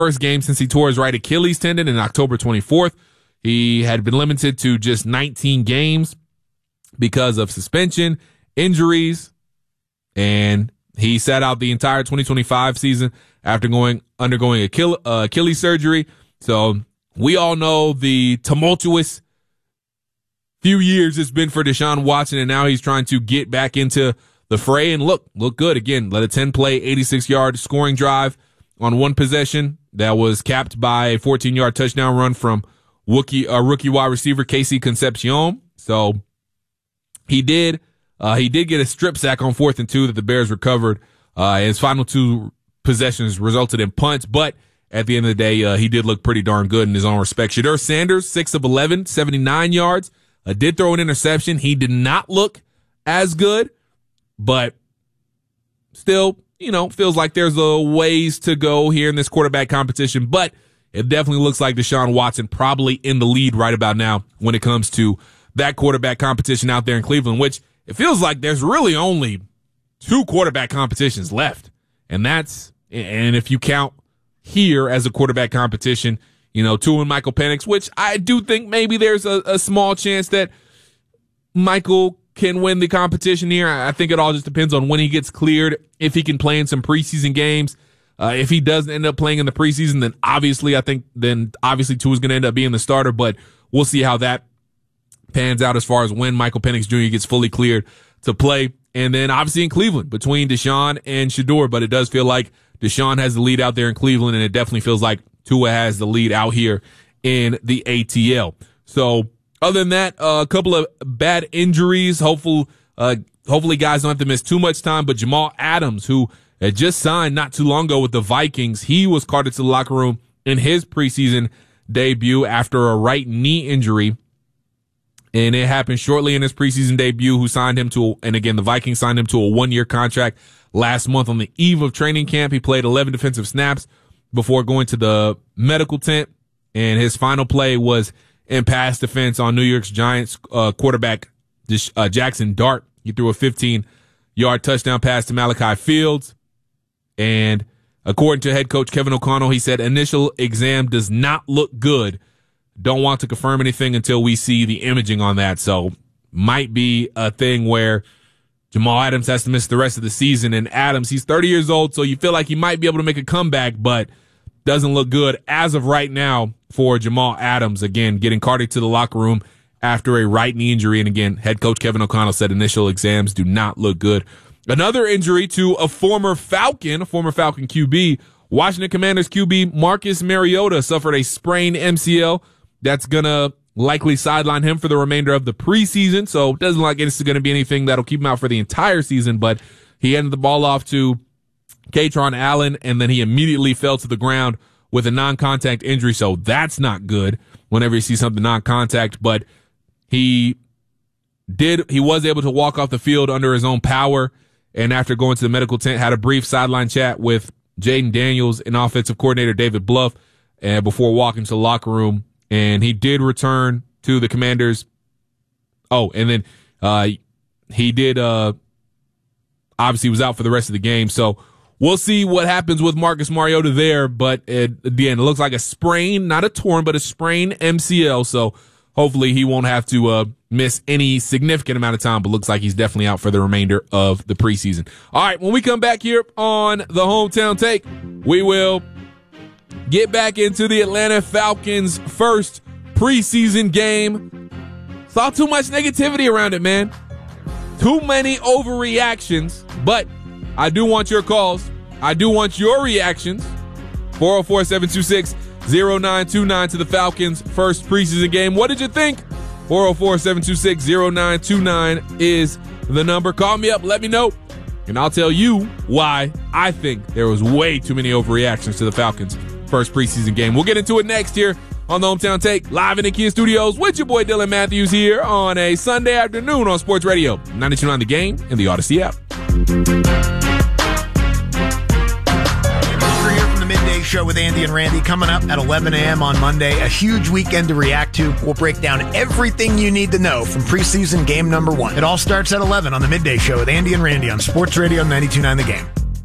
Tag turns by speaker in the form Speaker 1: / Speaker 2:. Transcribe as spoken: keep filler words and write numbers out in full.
Speaker 1: first game since he tore his right Achilles tendon in October twenty-fourth. He had been limited to just nineteen games because of suspension, injuries, and he sat out the entire twenty twenty-five season after going undergoing Achille, uh, Achilles surgery. So we all know the tumultuous few years it's been for Deshaun Watson, and now he's trying to get back into the fray and look, look good again. Led a ten-play, eighty-six-yard scoring drive on one possession that was capped by a fourteen-yard touchdown run from rookie, uh, rookie wide receiver Casey Concepcion. So he did, uh, he did get a strip sack on fourth and two that the Bears recovered. Uh, his final two possessions resulted in punts, but at the end of the day, uh, he did look pretty darn good in his own respect. Shedeur Sanders, six of eleven, seventy-nine yards, uh, did throw an interception. He did not look as good, but still, you know, feels like there's a ways to go here in this quarterback competition, but it definitely looks like Deshaun Watson probably in the lead right about now when it comes to that quarterback competition out there in Cleveland, which it feels like there's really only two quarterback competitions left. And that's, and if you count here as a quarterback competition, you know, Tua and Michael Penix, which I do think maybe there's a, a small chance that Michael can win the competition here. I think it all just depends on when he gets cleared, if he can play in some preseason games. Uh, if he doesn't end up playing in the preseason, then obviously I think then obviously Tua's going to end up being the starter, but we'll see how that pans out as far as when Michael Penix Junior gets fully cleared to play. And then obviously in Cleveland between Deshaun and Shedeur, but it does feel like Deshaun has the lead out there in Cleveland, and it definitely feels like Tua has the lead out here in the A T L. So other than that, uh, a couple of bad injuries. Hopefully, uh, hopefully guys don't have to miss too much time, but Jamal Adams, who had just signed not too long ago with the Vikings, he was carted to the locker room in his preseason debut after a right knee injury. And it happened shortly in his preseason debut, who signed him to, and again, the Vikings signed him to a one-year contract last month on the eve of training camp. He played eleven defensive snaps before going to the medical tent, and his final play was in pass defense on New York's Giants uh, quarterback uh, Jackson Dart. He threw a fifteen-yard touchdown pass to Malachi Fields, and according to head coach Kevin O'Connell, he said initial exam does not look good. Don't want to confirm anything until we see the imaging on that. So might be a thing where Jamal Adams has to miss the rest of the season. And Adams, he's thirty years old, so you feel like he might be able to make a comeback, but doesn't look good as of right now for Jamal Adams. Again, getting carted to the locker room after a right knee injury. And again, head coach Kevin O'Connell said initial exams do not look good. Another injury to a former Falcon, a former Falcon Q B, Washington Commanders Q B Marcus Mariota suffered a sprained M C L. That's going to likely sideline him for the remainder of the preseason. So it doesn't look like it's going to be anything that'll keep him out for the entire season, but he handed the ball off to Katron Allen, and then he immediately fell to the ground with a non-contact injury. So that's not good whenever you see something non-contact, but he did, he was able to walk off the field under his own power. And after going to the medical tent, had a brief sideline chat with Jaden Daniels and offensive coordinator David Bluff, and before walking to the locker room. And he did return to the Commanders. Oh, and then uh, he did uh, obviously was out for the rest of the game. So we'll see what happens with Marcus Mariota there. But it, again, it looks like a sprain, not a torn, but a sprained M C L. So hopefully he won't have to uh, miss any significant amount of time, but looks like he's definitely out for the remainder of the preseason. All right, when we come back here on the Hometown Take, we will get back into the Atlanta Falcons' first preseason game. Saw too much negativity around it, man. Too many overreactions, but I do want your calls. I do want your reactions. four oh four, seven two six, oh nine two nine to the Falcons' first preseason game. What did you think? four oh four, seven two six, oh nine two nine is the number. Call me up. Let me know. And I'll tell you why I think there was way too many overreactions to the Falcons' first preseason game. We'll get into it next here on the Hometown Take, live in the Kia Studios with your boy Dylan Matthews here on a Sunday afternoon on Sports Radio ninety-two point nine The Game and the Odyssey app.
Speaker 2: We're here from the Midday Show with Andy and Randy coming up at eleven a.m. on Monday. A huge weekend to react to. We'll break down everything you need to know from preseason game number one. It all starts at eleven on the Midday Show with Andy and Randy on Sports Radio ninety-two point nine The Game.